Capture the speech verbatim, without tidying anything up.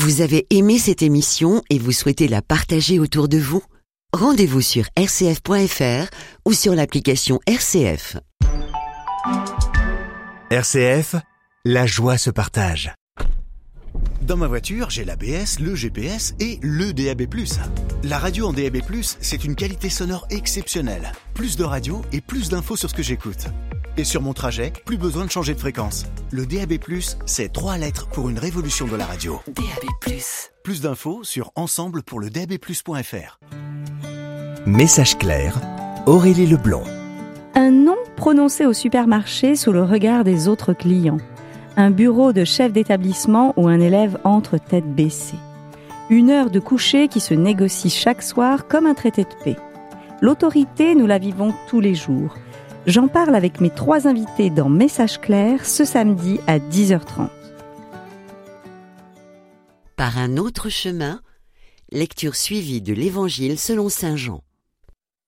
Vous avez aimé cette émission et vous souhaitez la partager autour de vous? Rendez-vous sur r c f point f r ou sur l'application R C F. R C F, la joie se partage. Dans ma voiture, j'ai l'A B S, le G P S et le D A B plus. La radio en D A B plus, c'est une qualité sonore exceptionnelle. Plus de radio et plus d'infos sur ce que j'écoute. Et sur mon trajet, plus besoin de changer de fréquence. Le D A B plus, c'est trois lettres pour une révolution de la radio. D A B plus. Plus d'infos sur ensemble pour le d a b plus point f r. Message clair, Aurélie Leblond. Un nom prononcé au supermarché sous le regard des autres clients. Un bureau de chef d'établissement où un élève entre tête baissée. Une heure de coucher qui se négocie chaque soir comme un traité de paix. L'autorité, nous la vivons tous les jours. J'en parle avec mes trois invités dans Message clair ce samedi à dix heures trente. Par un autre chemin, lecture suivie de l'Évangile selon saint Jean.